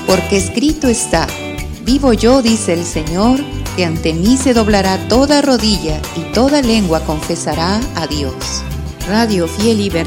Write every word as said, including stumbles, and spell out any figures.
Porque escrito está: vivo yo, dice el Señor, que ante mí se doblará toda rodilla y toda lengua confesará a Dios. Radio Fiel y Verdad.